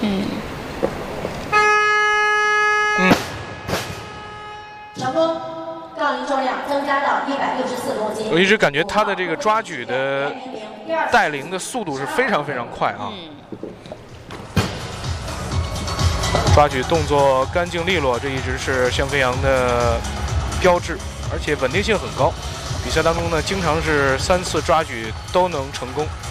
成功，杠铃重量增加到164公斤。 我一直感觉他的这个抓举的带领的速度是非常非常快啊。抓举动作干净利落，这一直是向飞扬的标志，而且稳定性很高。比赛当中呢，经常是3次抓举都能成功。